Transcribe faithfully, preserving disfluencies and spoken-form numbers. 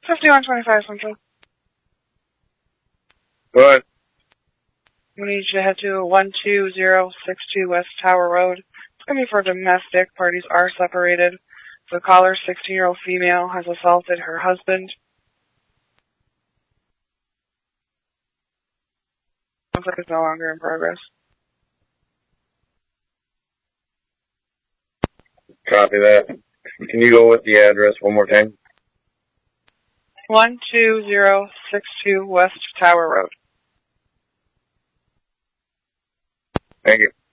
fifty-one twenty-five Central. Go ahead. We need you to head to one two zero six two West Tower Road. It's going to be for domestic. Parties are separated. The caller, sixteen-year-old female, has assaulted her husband. Conflict is no longer in progress. Copy that. Can you go with the address one more time? one two zero six two West Tower Road. Thank you.